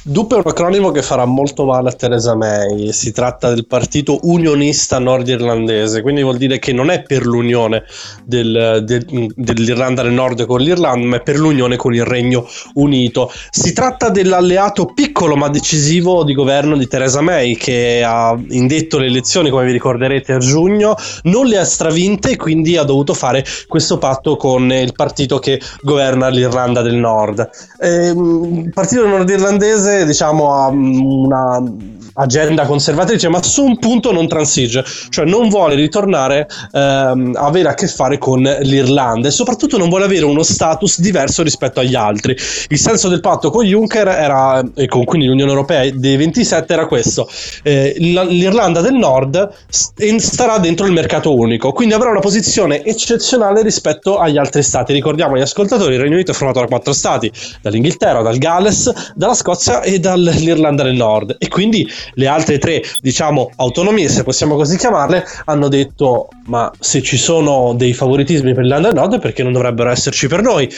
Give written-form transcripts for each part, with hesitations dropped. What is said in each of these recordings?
DUP è un acronimo che farà molto male a Theresa May. Si tratta del partito unionista nordirlandese, quindi vuol dire che non è per l'unione dell'Irlanda del Nord con l'Irlanda, ma è per l'unione con il Regno Unito. Si tratta dell'alleato piccolo ma decisivo di governo di Theresa May, che ha indetto le elezioni, come vi ricorderete, a giugno, non le ha stravinte e quindi ha dovuto fare questo patto con il partito che governa l'Irlanda del Nord. Il partito nordirlandese, diciamo, ha una agenda conservatrice, ma su un punto non transige, cioè non vuole ritornare a avere a che fare con l'Irlanda e soprattutto non vuole avere uno status diverso rispetto agli altri. Il senso del patto con Juncker era, e con quindi l'Unione Europea dei 27, era questo: l'Irlanda del Nord starà dentro il mercato unico, quindi avrà una posizione eccezionale rispetto agli altri stati. Ricordiamo agli ascoltatori, il Regno Unito è formato da 4 stati: dall'Inghilterra, dal Galles, dalla Scozia e dall'Irlanda del Nord, e quindi le altre 3, diciamo, autonomie, se possiamo così chiamarle, hanno detto: ma se ci sono dei favoritismi per l'Irlanda del Nord, perché non dovrebbero esserci per noi?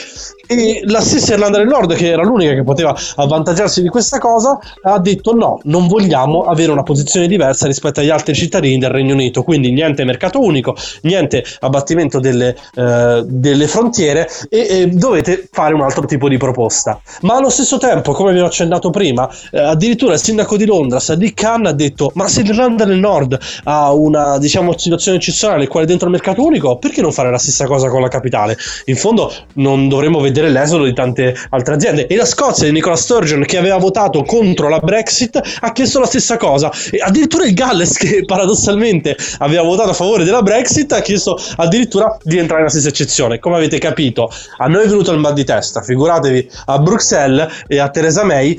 E la stessa Irlanda del Nord, che era l'unica che poteva avvantaggiarsi di questa cosa, ha detto: no, non vogliamo avere una posizione diversa rispetto agli altri cittadini del Regno Unito, quindi niente mercato unico, niente abbattimento delle frontiere, e dovete fare un altro tipo di proposta. Ma allo stesso tempo, come vi ho accennato prima, addirittura il sindaco di Londra, Sadiq Khan, ha detto: ma se l'Irlanda del Nord ha una, diciamo, situazione eccezionale, quale dentro il mercato unico, perché non fare la stessa cosa con la capitale? In fondo non dovremmo vedere l'esodo di tante altre aziende. E la Scozia di Nicola Sturgeon, che aveva votato contro la Brexit, ha chiesto la stessa cosa, e addirittura il Galles, che paradossalmente aveva votato a favore della Brexit, ha chiesto addirittura di entrare nella stessa eccezione. Come avete capito, a noi è venuto il mal di testa, figuratevi a Bruxelles e a Theresa May.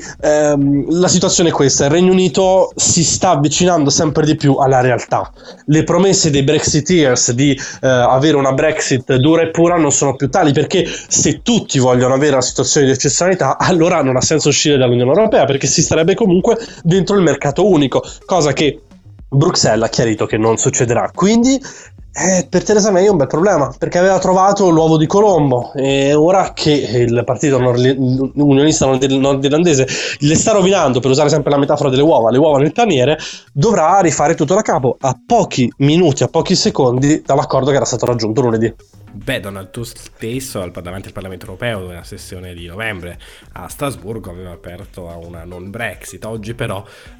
La situazione è questa: il Regno Unito si sta avvicinando sempre di più alla realtà. Le promesse dei Brexiteers di avere una Brexit dura e pura non sono più tali, perché se tutti vogliono avere una situazione di eccezionalità, allora non ha senso uscire dall'Unione Europea, perché si starebbe comunque dentro il mercato unico, cosa che Bruxelles ha chiarito che non succederà. Quindi per Theresa May è un bel problema, perché aveva trovato l'uovo di Colombo, e ora che il partito unionista nordirlandese le sta rovinando, per usare sempre la metafora delle uova, le uova nel paniere, dovrà rifare tutto da capo a pochi minuti, a pochi secondi dall'accordo che era stato raggiunto lunedì. Beh, Donald Tusk stesso davanti al Parlamento Europeo, nella sessione di novembre a Strasburgo, aveva aperto a una non Brexit. Oggi però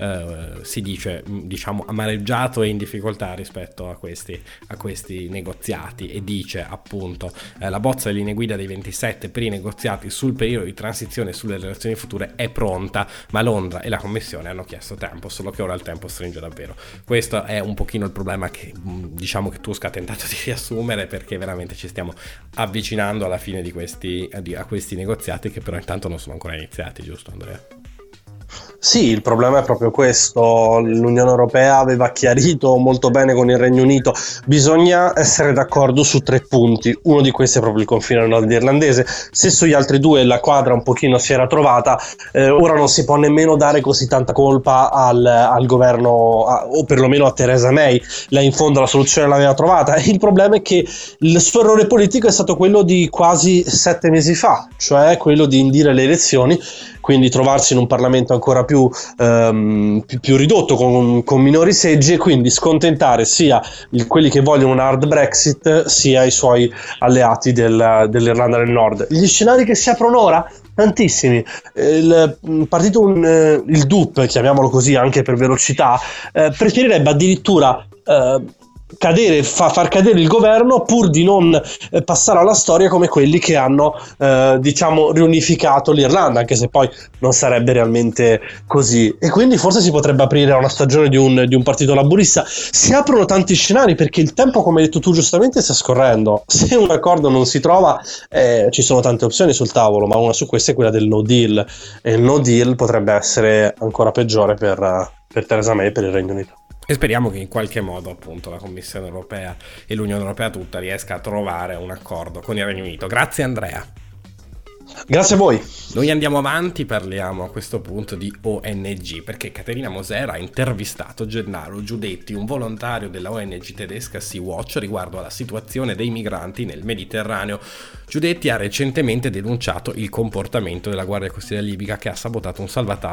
si dice, diciamo, amareggiato e in difficoltà rispetto a questi negoziati, e dice appunto la bozza delle linee guida dei 27 per i negoziati sul periodo di transizione e sulle relazioni future è pronta, ma Londra e la Commissione hanno chiesto tempo, solo che ora il tempo stringe davvero. Questo è un pochino il problema che, diciamo, che Tusk ha tentato di riassumere, perché veramente ci stiamo avvicinando alla fine a questi negoziati, che però intanto non sono ancora iniziati, giusto Andrea? Sì, il problema è proprio questo. L'Unione Europea aveva chiarito molto bene con il Regno Unito: bisogna essere d'accordo su 3 punti. Uno di questi è proprio il confine nordirlandese. Se sugli altri 2 la quadra un pochino si era trovata, ora non si può nemmeno dare così tanta colpa al governo, o perlomeno a Theresa May. Lei in fondo la soluzione l'aveva trovata. Il problema è che il suo errore politico è stato quello di quasi 7 mesi fa, cioè quello di indire le elezioni, quindi trovarsi in un Parlamento ancora più ridotto, con minori seggi, e quindi scontentare sia quelli che vogliono una hard Brexit sia i suoi alleati dell'Irlanda del Nord. Gli scenari che si aprono ora? Tantissimi. Il partito, il DUP, chiamiamolo così anche per velocità, preferirebbe addirittura far cadere il governo pur di non passare alla storia come quelli che hanno diciamo riunificato l'Irlanda, anche se poi non sarebbe realmente così. E quindi forse si potrebbe aprire a una stagione di un partito laburista. Si aprono tanti scenari, perché il tempo, come hai detto tu giustamente, sta scorrendo. Se un accordo non si trova, ci sono tante opzioni sul tavolo, ma una su queste è quella del no deal, e il no deal potrebbe essere ancora peggiore per Theresa May e per il Regno Unito. E speriamo che in qualche modo appunto la Commissione Europea e l'Unione Europea tutta riesca a trovare un accordo con il Regno Unito. Grazie Andrea. Grazie a voi. Noi andiamo avanti, parliamo a questo punto di ONG, perché Caterina Moser ha intervistato Gennaro Giudetti, un volontario della ONG tedesca Sea-Watch, riguardo alla situazione dei migranti nel Mediterraneo. Giudetti ha recentemente denunciato il comportamento della Guardia Costiera libica, che ha sabotato un salvataggio